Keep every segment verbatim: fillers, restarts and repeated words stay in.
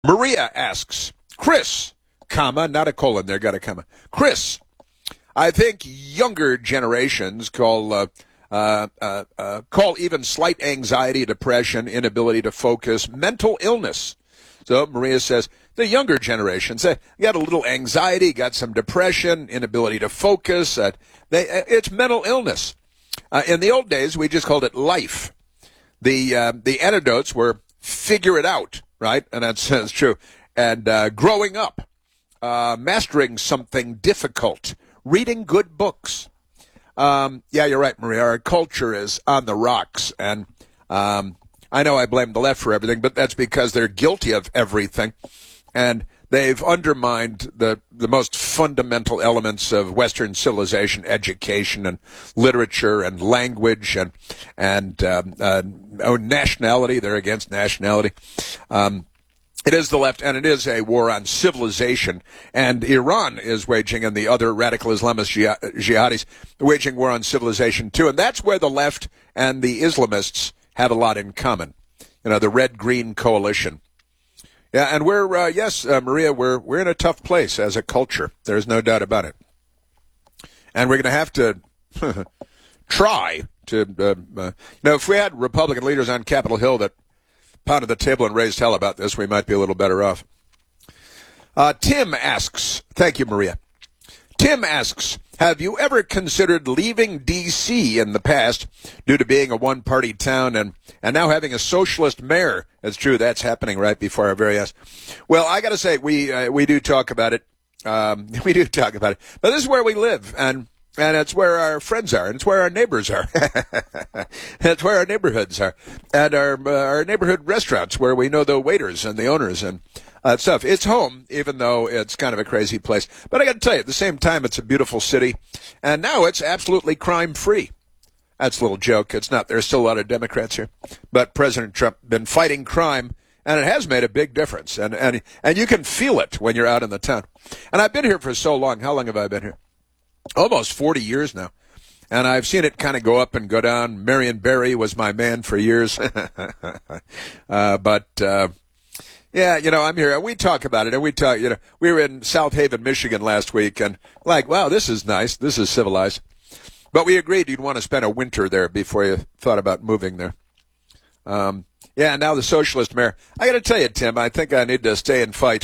Maria asks, Chris, comma, not a colon there, got a comma. Chris, I think younger generations call uh, uh, uh, uh, call even slight anxiety, depression, inability to focus, mental illness. So Maria says the younger generations, they got a little anxiety, got some depression, inability to focus. Uh, they, it's mental illness. Uh, in the old days, we just called it life. The uh, the antidotes were figure it out, right? And that's, that's true. And uh, growing up, uh, mastering something difficult, reading good books. Um, yeah, you're right, Maria. Our culture is on the rocks. And um, I know I blame the left for everything, but that's because they're guilty of everything. And they've undermined the, the most fundamental elements of Western civilization, education and literature and language and and um, uh, oh, nationality. They're against nationality. Um, it is the left, and it is a war on civilization. And Iran is waging, and the other radical Islamist jihadis, waging war on civilization too. And that's where the left and the Islamists have a lot in common. You know, the red-green coalition. Yeah, and we're, uh, yes, uh, Maria, we're we're in a tough place as a culture. There's no doubt about it. And we're going to have to try to, uh, uh, you know, if we had Republican leaders on Capitol Hill that pounded the table and raised hell about this, we might be a little better off. Uh, Tim asks, thank you, Maria. Tim asks, have you ever considered leaving D C in the past due to being a one-party town and, and now having a socialist mayor? It's true, that's happening right before our very eyes. Well, I got to say, we uh, we do talk about it. Um, we do talk about it. But this is where we live, and and it's where our friends are, and it's where our neighbors are. It's where our neighborhoods are, and our uh, our neighborhood restaurants where we know the waiters and the owners and Uh, stuff. It's home, even though it's kind of a crazy place. But I got to tell you, at the same time, it's a beautiful city. And now it's absolutely crime-free. That's a little joke. It's not. There's still a lot of Democrats here. But President Trump been fighting crime, and it has made a big difference. And, and, and you can feel it when you're out in the town. And I've been here for so long. How long have I been here? Almost forty years now. And I've seen it kind of go up and go down. Marion Barry was my man for years. uh, but... Uh, Yeah, you know, I'm here. We talk about it, and we talk, you know, we were in South Haven, Michigan last week, and like, wow, this is nice. This is civilized. But we agreed you'd want to spend a winter there before you thought about moving there. Um, yeah, now the socialist mayor. I got to tell you, Tim, I think I need to stay and fight.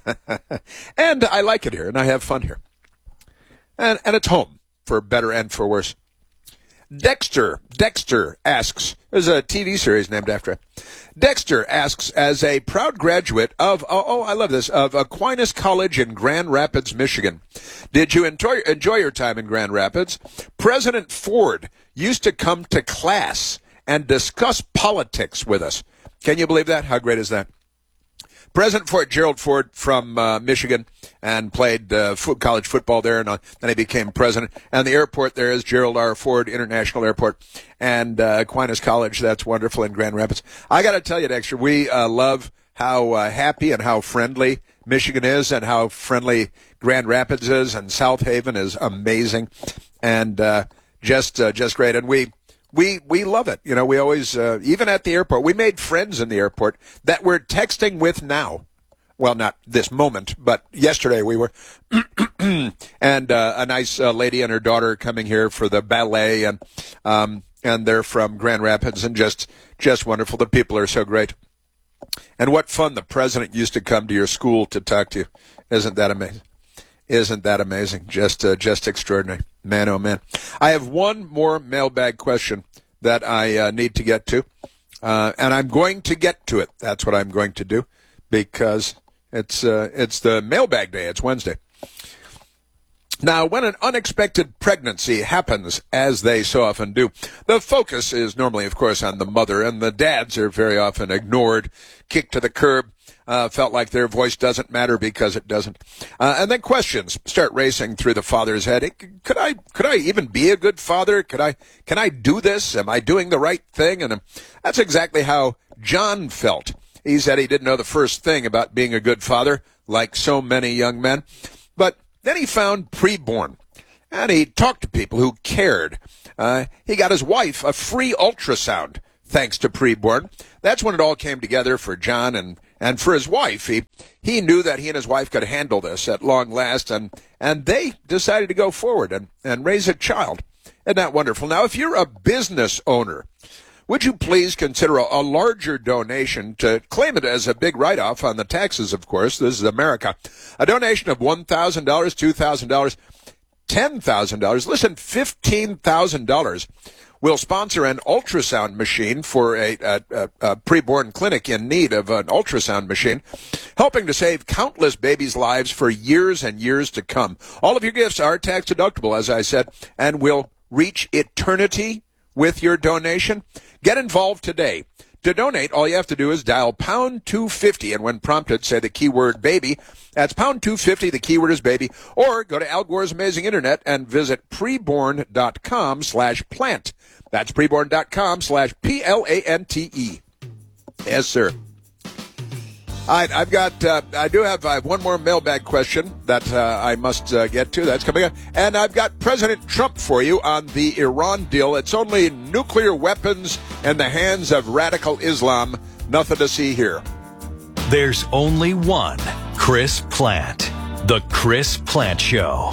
And I like it here, and I have fun here. And, and it's home, for better and for worse. Dexter, Dexter asks, there's a T V series named after it. Dexter asks, as a proud graduate of, oh, oh, I love this, of Aquinas College in Grand Rapids, Michigan, did you enjoy, enjoy your time in Grand Rapids? President Ford used to come to class and discuss politics with us. Can you believe that? How great is that? President Ford, Gerald Ford from uh, Michigan, and played uh, fo- college football there, and uh, then he became president. And the airport there is Gerald R. Ford International Airport, and uh, Aquinas College. That's wonderful in Grand Rapids. I got to tell you, Dexter, we uh, love how uh, happy and how friendly Michigan is, and how friendly Grand Rapids is, and South Haven is amazing, and uh, just uh, just great. And we. We we love it. You know, we always, uh, even at the airport, we made friends in the airport that we're texting with now. Well, not this moment, but yesterday we were. And uh, a nice uh, lady and her daughter coming here for the ballet, and um, and they're from Grand Rapids, and just just wonderful. The people are so great. And what fun the president used to come to your school to talk to you. Isn't that amazing? Isn't that amazing? Just uh, just extraordinary. Man, oh, man. I have one more mailbag question that I uh, need to get to, uh, and I'm going to get to it. That's what I'm going to do, because it's uh, it's the mailbag day. It's Wednesday. Now, when an unexpected pregnancy happens, as they so often do, the focus is normally, of course, on the mother, and the dads are very often ignored, kicked to the curb, uh, felt like their voice doesn't matter because it doesn't. Uh, and then questions start racing through the father's head. Could I, could I even be a good father? Could I, can I do this? Am I doing the right thing? And um, that's exactly how John felt. He said he didn't know the first thing about being a good father, like so many young men. But then he found Preborn, and he talked to people who cared. Uh, he got his wife a free ultrasound thanks to Preborn. That's when it all came together for John and, And for his wife, he, he knew that he and his wife could handle this at long last, and, and they decided to go forward and, and raise a child. Isn't that wonderful? Now, if you're a business owner, would you please consider a, a larger donation to claim it as a big write-off on the taxes, of course. This is America. A donation of one thousand dollars, two thousand dollars, ten thousand dollars. Listen, fifteen thousand dollars will sponsor an ultrasound machine for a, a, a, a preborn clinic in need of an ultrasound machine, helping to save countless babies' lives for years and years to come. All of your gifts are tax deductible, as I said, and will reach eternity with your donation. Get involved today. To donate, all you have to do is dial pound two fifty, and when prompted, say the keyword baby. That's pound two fifty, the keyword is baby. Or go to Al Gore's Amazing Internet and visit preborn.com slash plant. That's preborn.com slash P L A N T E. Yes, sir. All right, I've got, uh, I do have, I have one more mailbag question that uh, I must uh, get to. That's coming up. And I've got President Trump for you on the Iran deal. It's only nuclear weapons in the hands of radical Islam. Nothing to see here. There's only one Chris Plante. The Chris Plante Show.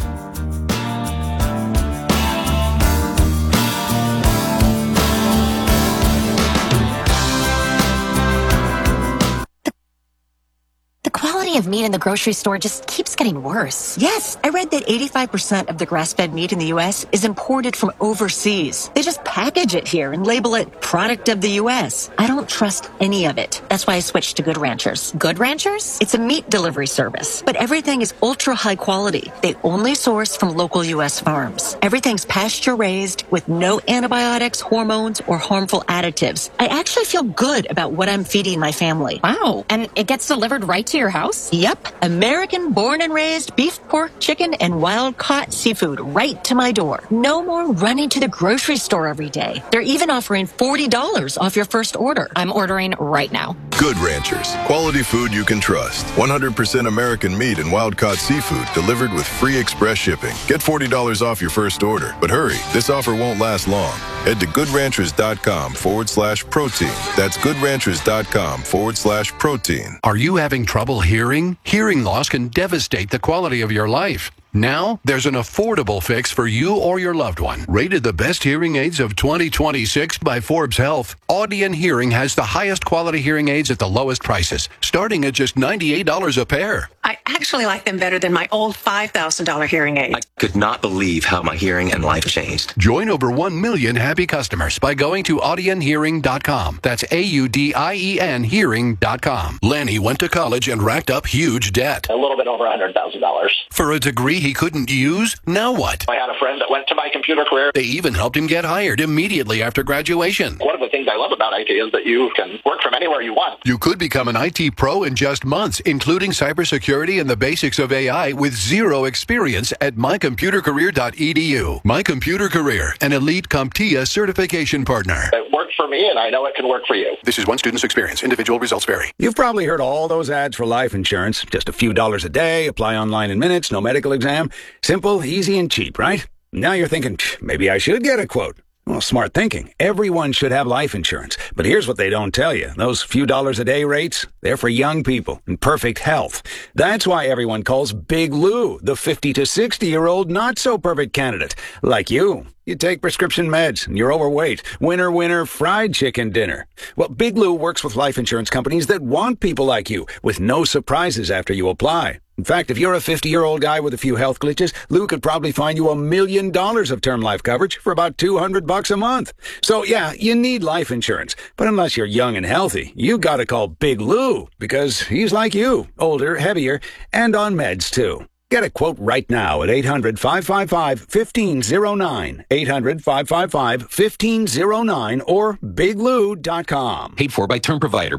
The quality of meat in the grocery store just keeps getting worse. Yes, I read that eighty-five percent of the grass-fed meat in the U S is imported from overseas. They just package it here and label it product of the U S. I don't trust any of it. That's why I switched to Good Ranchers. Good Ranchers? It's a meat delivery service, but everything is ultra high quality. They only source from local U S farms. Everything's pasture-raised with no antibiotics, hormones, or harmful additives. I actually feel good about what I'm feeding my family. Wow. And it gets delivered right to your house? Yep. American born and raised beef, pork, chicken, and wild-caught seafood right to my door. No more running to the grocery store every day. They're even offering forty dollars off your first order. I'm ordering right now. Good Ranchers. Quality food you can trust. one hundred percent American meat and wild-caught seafood delivered with free express shipping. Get forty dollars off your first order. But hurry, this offer won't last long. Head to goodranchers.com forward slash protein. That's goodranchers.com forward slash protein. Are you having trouble hearing? Hearing loss can devastate the quality of your life. Now, there's an affordable fix for you or your loved one. Rated the best hearing aids of twenty twenty-six by Forbes Health, Audion Hearing has the highest quality hearing aids at the lowest prices, starting at just ninety-eight dollars a pair. I actually like them better than my old five thousand dollars hearing aid. I could not believe how my hearing and life changed. Join over one million happy customers by going to audion hearing dot com. That's A U D I E N hearing dot com. Lanny went to college and racked up huge debt. A little bit over one hundred thousand dollars. For a degree he couldn't use? Now what? I had a friend that went to my computer career. They even helped him get hired immediately after graduation. One of the things I love about I T is that you can work from anywhere you want. You could become an I T pro in just months, including cybersecurity and the basics of A I with zero experience at my computer career dot e d u. My Computer Career, an elite CompTIA certification partner. It worked for me, and I know it can work for you. This is one student's experience. Individual results vary. You've probably heard all those ads for life insurance. Just a few dollars a day, apply online in minutes, no medical exam. Simple, easy, and cheap, right? Now you're thinking, maybe I should get a quote. Well, smart thinking. Everyone should have life insurance. But here's what they don't tell you. Those few dollars a day rates, they're for young people in perfect health. That's why everyone calls Big Lou the fifty to sixty-year-old not-so-perfect candidate. Like you. You take prescription meds, and you're overweight. Winner, winner, fried chicken dinner. Well, Big Lou works with life insurance companies that want people like you, with no surprises after you apply. In fact, if you're a fifty-year-old guy with a few health glitches, Lou could probably find you a million dollars of term life coverage for about two hundred bucks a month. So, yeah, you need life insurance. But unless you're young and healthy, you gotta call Big Lou, because he's like you, older, heavier, and on meds, too. Get a quote right now at eight hundred, five five five, one five zero nine, eight hundred, five five five, one five zero nine, or big lou dot com. Paid for by term provider.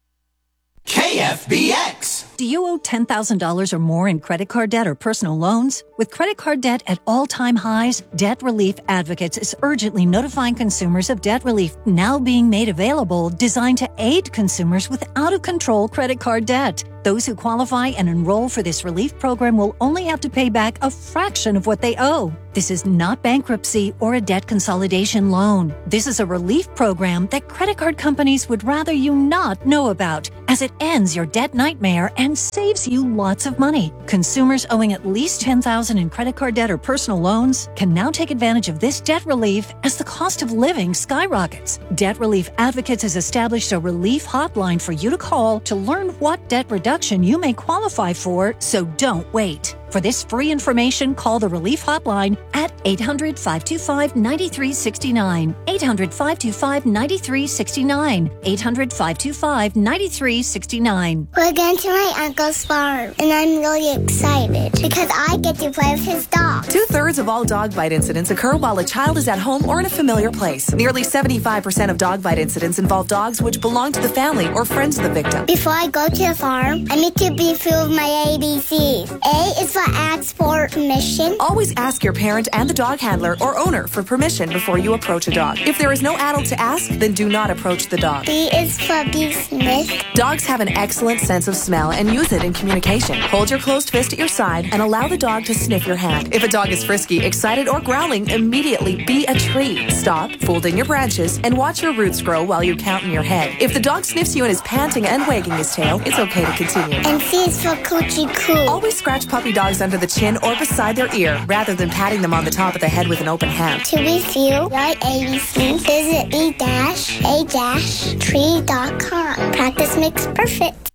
K F B X. Do you owe ten thousand dollars or more in credit card debt or personal loans? With credit card debt at all-time highs, Debt Relief Advocates is urgently notifying consumers of debt relief now being made available, designed to aid consumers with out-of-control credit card debt. Those who qualify and enroll for this relief program will only have to pay back a fraction of what they owe. This is not bankruptcy or a debt consolidation loan. This is a relief program that credit card companies would rather you not know about, as it ends your debt nightmare and saves you lots of money. Consumers owing at least ten thousand dollars in credit card debt or personal loans can now take advantage of this debt relief as the cost of living skyrockets. Debt Relief Advocates has established a relief hotline for you to call to learn what debt reduction you may qualify for, so don't wait. For this free information, call the Relief Hotline at eight hundred, five two five, nine three six nine, eight hundred, five two five, nine three six nine, eight hundred, five two five, nine three six nine. We're going to my uncle's farm, and I'm really excited because I get to play with his dog. Two-thirds of all dog bite incidents occur while a child is at home or in a familiar place. Nearly seventy-five percent of dog bite incidents involve dogs which belong to the family or friends of the victim. Before I go to the farm, I need to be filled with my A B Cs. A is for ask for permission. Always ask your parent and the dog handler or owner for permission before you approach a dog. If there is no adult to ask, then do not approach the dog. B is for be sniffed. Dogs have an excellent sense of smell and use it in communication. Hold your closed fist at your side and allow the dog to sniff your hand. If a dog is frisky, excited, or growling, immediately be a tree. Stop, fold in your branches, and watch your roots grow while you count in your head. If the dog sniffs you and is panting and wagging his tail, it's okay to continue. And C is for coochie coo. Always scratch puppy dogs under the chin or beside their ear, rather than patting them on the top of the head with an open hand. To review your A B C, visit e dash a dash tree dot com. Practice makes perfect.